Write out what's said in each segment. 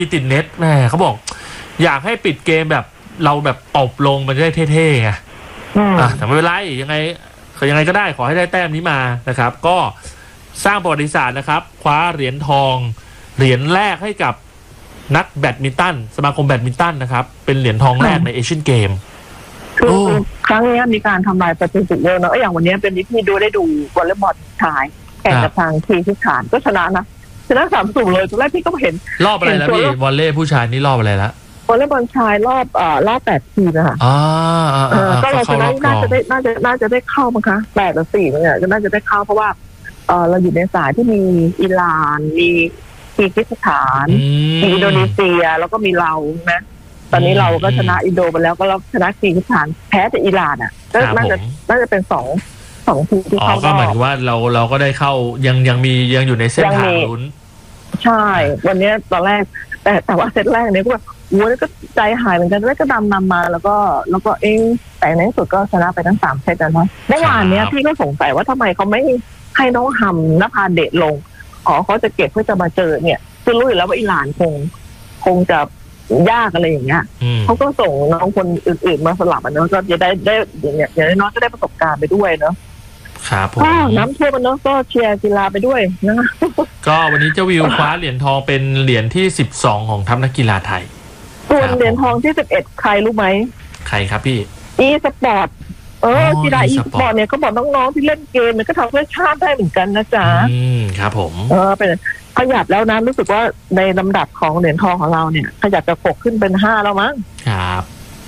ติดเน็ตแม่เขาบอกอยากให้ปิดเกมแบบเราแบบตบลงมันจะได้เท่ๆไงแต่ไม่เป็นไรยังไงก็ได้ขอให้ได้แต้มนี้มานะครับก็สร้างประวัติศาสตร์นะครับคว้าเหรียญทองเหรียญแรกให้กับนักแบดมินตันสมาคมแบดมินตันนะครับเป็นเหรียญทองแรกในเอเชียนเกมคือครั้งนี้มีการทำลายสถิติเยอะเนอะอย่างวันนี้เป็นที่ได้ดูวอลเลย์บอลชายแข่งกับทางคีร์กิสถานก็ชนะ3-0เลยตอนแรกพี่ก็เห็นรอบอะไรแล้วพี่วอลเลย์ผู้ชายนี่รอบอะไรละวอลเลย์บอลชายรอบ8 ทีมนะคะก็เราจะน่าจะได้เข้ามั้งคะ8-4เนี่ยก็น่าจะได้เข้าเพราะว่าเราอยู่ในสายที่มีอิหร่านมีคีร์กิสถานมีอินโดนีเซียแล้วก็มีเรานะตอนนี้เราก็ชนะอินโดไปแล้วก็เราชนะคีร์กิสถานแพ้แต่อิหร่านอ่ะก็น่าจะเป็น2ทีมที่เข้าก็เหมือนว่าเราก็ได้เข้ายังอยู่ในเส้นทางลุ้นใช่วันนี้ตอนแรกแต่ว่าเซตแรกเนี่ยก็แบบโอ้ยก็ใจหายเหมือนกันแล้วก็นำมาแล้วก็แต่ในที่สุดก็ชนะไปทั้ง3 เซตนะเมื่อวานเนี้ยพี่ก็สงสัยว่าทำไมเขาไม่ให้น้องหำนภาเดชลงเขาจะเก็บเพื่อจะมาเจอเนี่ยคือรู้อยู่แล้วว่าอิหร่านคงจะยากอะไรอย่างเงี้ยเขาก็ส่งน้องคนอื่นๆมาสลับเนาะก็จะได้อย่างน้อยก็ได้ประสบการณ์ไปด้วยเนาะครับผมน้ำท่วมเนาะก็เชียร์กีฬาไปด้วยนะก็วันนี้เจ้าวิวคว้าเหรียญทองเป็นเหรียญที่12ของทัพนักกีฬาไทยส่วนเหรียญทองที่11ใครรู้ไหมใครครับพี่สปอร์ตกีฬาสปอร์ตเนี่ยก็บอกน้องๆที่เล่นเกมมันก็ทำเพื่อชาติได้เหมือนกันนะจ๊ะครับผมเป็นขยับแล้วนะรู้สึกว่าในลำดับของเหรียญทองของเราเนี่ยขยับจะ6ขึ้นเป็น5แล้วมั้งครับ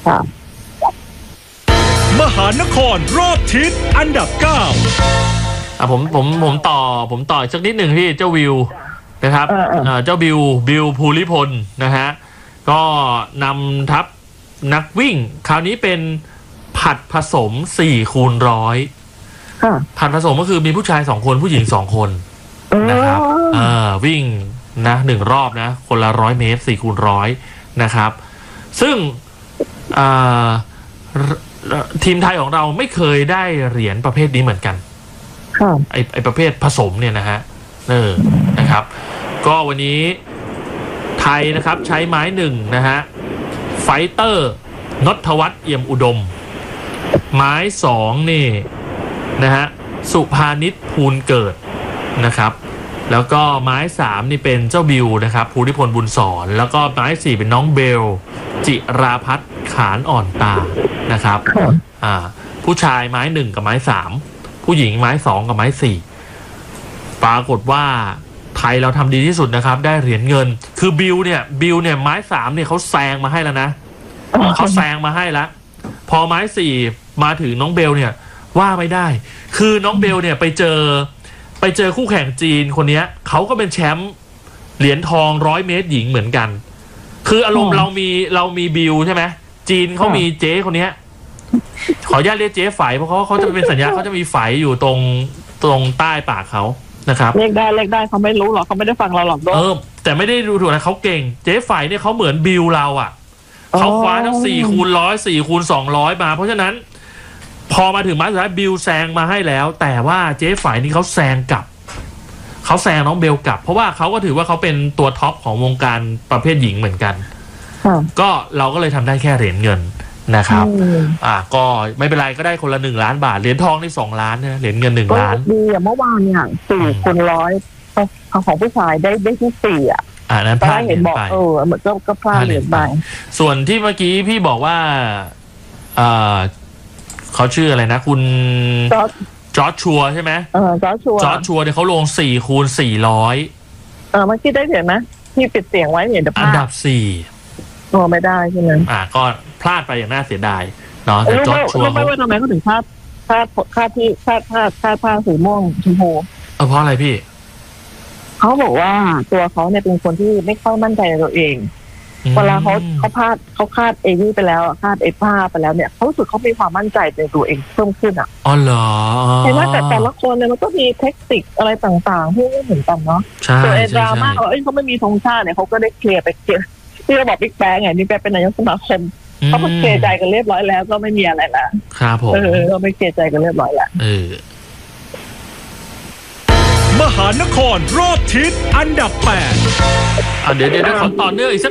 มหานครรอบทิศอันดับ9 ผมต่อสักนิดหนึ่งพี่เจ้าวิวนะครับเจ้าบิวภูริพลนะฮะก็นำทัพนักวิ่งคราวนี้เป็นผัดผสม4x100ผัดผสมก็คือมีผู้ชาย2 คนผู้หญิง2 คนนะครับวิ่งนะ1 รอบนะคนละ100 เมตร4x100นะครับซึ่งทีมไทยของเราไม่เคยได้เหรียญประเภทนี้เหมือนกันไอประเภทผสมเนี่ยนะฮะนะครับก็วันนี้ไทยนะครับใช้ไม้1นะฮะไฟเตอร์ณัฐวัฒน์เอี่ยมอุดมไม้2นี่นะฮะสุภานิชภูลเกิดนะครับแล้วก็ไม้3นี่เป็นเจ้าบิวนะครับภูริพลบุญสอนแล้วก็ไม้4เป็นน้องเบลจิราพัฒน์ขานอ่อนตานะครับผู้ชายไม้1กับไม้3ผู้หญิงไม้2กับไม้4ปรากฏว่าไทยเราทำดีที่สุดนะครับได้เหรียญเงินคือบิวเนี่ยไม้3เนี่ยเขาแซงมาให้แล้วนะเขาแซงมาให้แล้วพอไม้4มาถึงน้องเบลเนี่ยว่าไม่ได้คือน้องเบลเนี่ยไปเจอคู่แข่งจีนคนนี้เขาก็เป็นแชมป์เหรียญทอง100 เมตรหญิงเหมือนกันคืออารมณ์เรามีบิวใช่ไหมจีนเขามีเจ๊คนนี้ขออนุญาตเรียกเจ๊ไฝเพราะเขาจะเป็นสัญญาเขาจะมีไฝอยู่ตรงใต้ปากเขานะครับเรียกได้เขาไม่รู้หรอกเขาไม่ได้ฟังเราหรอกแต่ไม่ได้ดูถูกนะเขาเก่งเจ๊ไฝเนี่ยเขาเหมือนบิวเราอ่ะเขาคว้าทั้ง4x100 4x200 มาเพราะฉะนั้นพอมาถึงไม้สุดท้ายบิลแซงมาให้แล้วแต่ว่าเจ๊ฝ่ายนี้เขาแซงน้องเบลกลับเพราะว่าเขาก็ถือว่าเขาเป็นตัวท็อปของวงการประเภทหญิงเหมือนกันก็เราก็เลยทำได้แค่เหรียญเงินนะครับก็ไม่เป็นไรก็ได้คนละ1 ล้านบาทเหรียญทองนี่2 ล้านนะเหรียญเงิน1 ล้านดีเมื่อวานเนี่ย4x100ของผู้ชายได้ที่4 นั้นพลาดเหรียญไปเหมือนก็พลาดเหรียญไปส่วนที่เมื่อกี้พี่บอกว่าเขาชื่ออะไรนะคุณจอร์จชัวใช่ไหมจอร์จชัวเนี่ยเขาลง4x400 เมื่อกี้ได้เห็นไหมที่ปิดเสียงไว้เห็นอันดับ 4ไม่ได้ใช่ไหมก็พลาดไปอย่างน่าเสียดายเนาะแต่จอร์จชัวไม่ว่าทำไมเขาถึงพลาดผ้าสีม่วงชมพูเพราะอะไรพี่เขาบอกว่าตัวเขาเนี่ยเป็นคนที่ไม่ค่อยมั่นใจในตัวเองเวลาเขาคาดเอวี่ไปแล้วคาดผ้าไปแล้วเนี่ยเขารู้สึกเขามีความมั่นใจในตัวเองเพิ่มขึ้นเหรอเห็นว่าแต่ละคนเนี่ยมันก็มีเทคนิคอะไรต่างๆที่ไม่เหมือนกันเนาะตัวดราม่าว่าเขาไม่มีธงชาติเนี่ยเขาก็ได้เคลียร์ไปที่เราบอกบิ๊กแบงไงนี่แกเป็นนายกสมาคมเขาเคลียร์ใจกันเรียบร้อยแล้วก็ไม่มีอะไรละครับผมก็ไม่เคลียร์ใจกันเรียบร้อยแล้วมหานครรอบทิศอันดับ8 เดี๋ยวขอต่อเนื่องอีกสัก